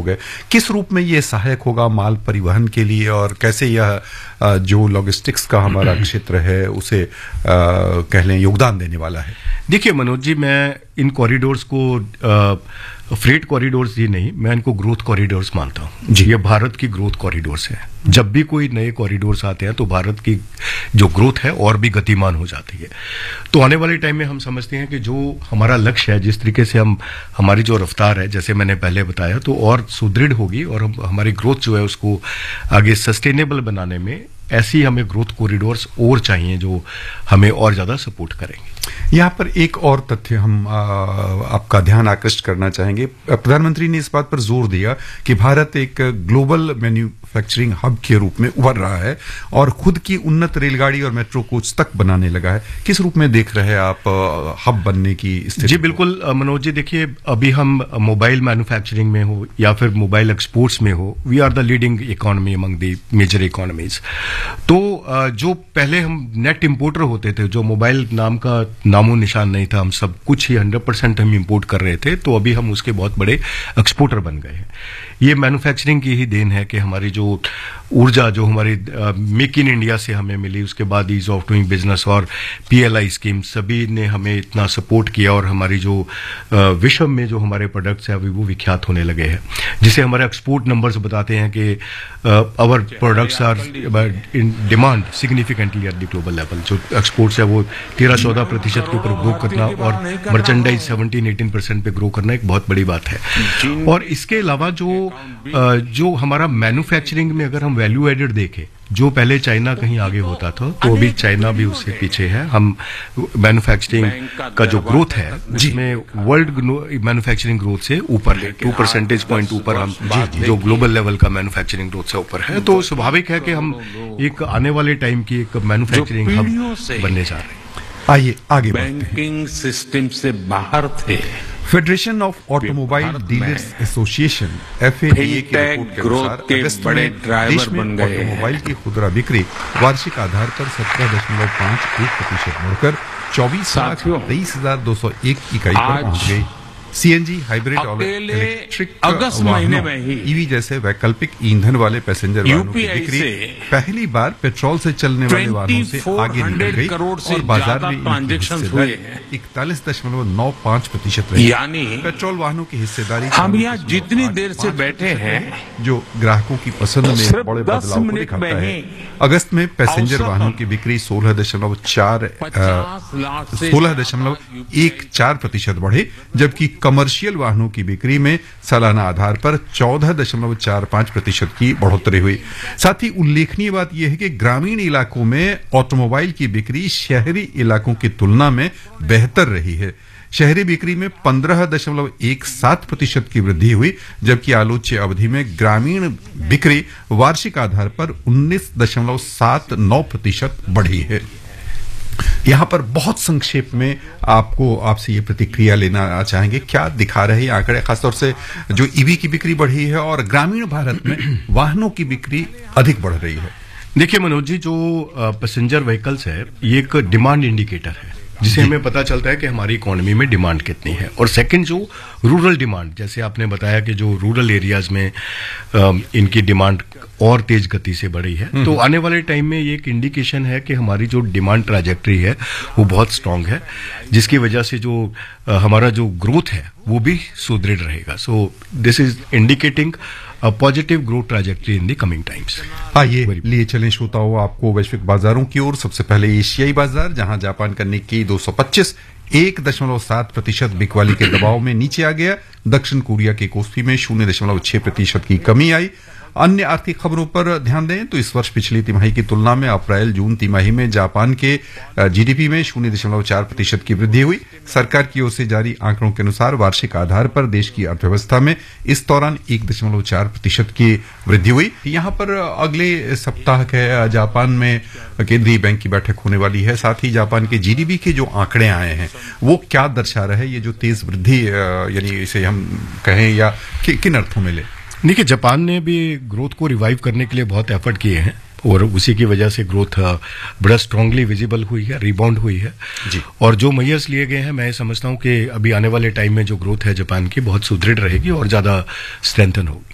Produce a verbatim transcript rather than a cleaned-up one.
गए, किस रूप में ये सहायक होगा माल परिवहन के लिए और कैसे यह जो लॉजिस्टिक्स का हमारा क्षेत्र है उसे कह लें योगदान देने वाला है? देखिए मनोज जी, मैं इन कॉरिडोर्स को फ्रेट कॉरिडोर्स ही नहीं, मैं इनको ग्रोथ कॉरिडोर्स मानता हूँ जी। ये भारत की ग्रोथ कॉरिडोर्स है। जब भी कोई नए कॉरिडोर्स आते हैं तो भारत की जो ग्रोथ है और भी गतिमान हो जाती है। तो आने वाले टाइम में हम समझते हैं कि जो हमारा लक्ष्य है, जिस तरीके से हम हमारी जो रफ्तार है, जैसे मैंने पहले बताया, तो और सुदृढ़ होगी और हम, हमारी ग्रोथ जो है उसको आगे सस्टेनेबल बनाने में ऐसी हमें ग्रोथ कॉरिडोर्स और चाहिए जो हमें और ज्यादा सपोर्ट करेंगे। यहाँ पर एक और तथ्य हम आ, आपका ध्यान आकृष्ट करना चाहेंगे। प्रधानमंत्री ने इस बात पर जोर दिया कि भारत एक ग्लोबल मैन्युफैक्चरिंग हब के रूप में उभर रहा है और खुद की उन्नत रेलगाड़ी और मेट्रो कोच तक बनाने लगा है। किस रूप में देख रहे हैं आप हब बनने की स्थिति? जी बिल्कुल मनोज जी, देखिए अभी हम मोबाइल मैन्युफैक्चरिंग में हो या फिर मोबाइल एक्सपोर्ट्स में हो, we are the leading economy among the major economies. तो जो पहले हम नेट इंपोर्टर होते थे, जो मोबाइल नाम का नामो निशान नहीं था, हम सब कुछ ही हंड्रेड परसेंट हम इंपोर्ट कर रहे थे, तो अभी हम उसके बहुत बड़े एक्सपोर्टर बन गए हैं। ये मैन्युफैक्चरिंग की ही देन है कि हमारी जो ऊर्जा जो हमारी मेक इन इंडिया से हमें मिली, उसके बाद ईज ऑफ डूइंग बिजनेस और पीएलआई स्कीम, सभी ने हमें इतना सपोर्ट किया और हमारी जो विश्व में जो हमारे प्रोडक्ट्स हैं अभी वो विख्यात होने लगे हैं, जिसे हमारे एक्सपोर्ट नंबर्स बताते हैं कि our products are in demand significantly at the global level. जो एक्सपोर्ट्स है वो तेरह चौदह प्रतिशत के ऊपर ग्रो करना और मर्चेंडाइज सेवनटीन एटीन परसेंट पे ग्रो करना एक बहुत बड़ी बात है। और इसके अलावा जो जो हमारा मैन्युफैक्चरिंग में अगर हम वैल्यू एडेड देखें, जो पहले चाइना कहीं आगे होता था तो अभी चाइना भी उससे पीछे है। हम मैन्युफैक्चरिंग का जो ग्रोथ है उसमें वर्ल्ड मैन्युफैक्चरिंग ग्रोथ से ऊपर है, टू परसेंटेज पॉइंट ऊपर हम जो ग्लोबल लेवल का मैन्युफैक्चरिंग ग्रोथ से ऊपर है। तो स्वाभाविक है कि हम एक आने वाले टाइम की एक मैन्युफैक्चरिंग हब बनने जा रहे हैं। आइए आगे बैंकिंग सिस्टम से बाहर थे। Federation of automobile dealers association F A D A की रिपोर्ट के अनुसार अगस्त में देश में ऑटोमोबाइल की खुदरा बिक्री वार्षिक आधार पर सत्रह दशमलव पांच एक प्रतिशत बढ़कर चौबीस लाख तेईस हजार दो सौ एक इकाई पर पहुंच गई। सीएनजी, हाइब्रिड और इलेक्ट्रिक अगस्त महीने में ही ईवी जैसे वैकल्पिक ईंधन वाले पैसेंजर वाहनों की बिक्री पहली बार पेट्रोल से चलने वाले वाहनों से आगे निकल गई और बाजार में ट्रांजेक्शन हुए इकतालीस दशमलव नौ पांच प्रतिशत रही। यानी पेट्रोल वाहनों की हिस्सेदारी हम यहाँ जितनी देर से बैठे हैं, जो ग्राहकों की पसंद में बड़े बदलाव को दिखाता है। अगस्त में पैसेंजर वाहनों की बिक्री सोलह दशमलव चार सोलह दशमलव एक चार प्रतिशत बढ़े, जबकि कमर्शियल वाहनों की बिक्री में सालाना आधार पर चौदह दशमलव चार पांच प्रतिशत की बढ़ोतरी हुई। साथ ही उल्लेखनीय बात यह है कि ग्रामीण इलाकों में ऑटोमोबाइल की बिक्री शहरी इलाकों की तुलना में बेहतर रही है। शहरी बिक्री में पंद्रह दशमलव एक सात प्रतिशत की वृद्धि हुई, जबकि आलोच्य अवधि में ग्रामीण बिक्री वार्षिक आधार पर उन्नीस दशमलव सात नौ प्रतिशत बढ़ी है। यहां पर बहुत संक्षेप में आपको आपसे ये प्रतिक्रिया लेना चाहेंगे, क्या दिखा रहे हैं आंकड़े, खासतौर से जो ईवी की बिक्री बढ़ी है और ग्रामीण भारत में वाहनों की बिक्री अधिक बढ़ रही है? देखिए मनोज जी, जो पैसेंजर व्हीकल्स है ये एक डिमांड इंडिकेटर है, जिसे हमें पता चलता है कि हमारी इकोनॉमी में डिमांड कितनी है। और सेकंड जो रूरल डिमांड, जैसे आपने बताया कि जो रूरल एरियाज में आ, इनकी डिमांड और तेज गति से बढ़ी है, तो आने वाले टाइम में ये एक इंडिकेशन है कि हमारी जो डिमांड ट्रैजेक्टरी है वो बहुत स्ट्रांग है, जिसकी वजह से जो आ, हमारा जो ग्रोथ है वो भी सुदृढ़ रहेगा। So this is indicating a positive growth trajectory in the coming times. आइए लिए चलें श्रोताओं आपको वैश्विक बाजारों की ओर। सबसे पहले एशियाई बाजार, जहां जापान का निक्केई दो सौ पच्चीस एक दशमलव सात प्रतिशत बिकवाली के दबाव में नीचे आ गया। दक्षिण कोरिया के कोस्पी में शून्य दशमलव छह प्रतिशत की कमी आई। अन्य आर्थिक खबरों पर ध्यान दें तो इस वर्ष पिछली तिमाही की तुलना में अप्रैल जून तिमाही में जापान के जीडीपी में शून्य दशमलव चार प्रतिशत की वृद्धि हुई। सरकार की ओर से जारी आंकड़ों के अनुसार वार्षिक आधार पर देश की अर्थव्यवस्था में इस दौरान एक दशमलव चार प्रतिशत की वृद्धि हुई। यहाँ पर अगले सप्ताह के जापान में केंद्रीय बैंक की बैठक होने वाली है। साथ ही जापान के जीडीपी के जो आंकड़े आए हैं वो क्या दर्शा रहे, ये जो तेज वृद्धि यानी इसे हम कहें या कि, किन अर्थों में ले? देखिए, जापान ने भी ग्रोथ को रिवाइव करने के लिए बहुत एफर्ट किए हैं और उसी की वजह से ग्रोथ बड़ा स्ट्रांगली विजिबल हुई है, रिबाउंड हुई है जी। और जो मेजर्स लिए गए हैं, मैं समझता हूं कि अभी आने वाले टाइम में जो ग्रोथ है जापान की बहुत सुदृढ़ रहेगी और ज्यादा स्ट्रेंथन होगी।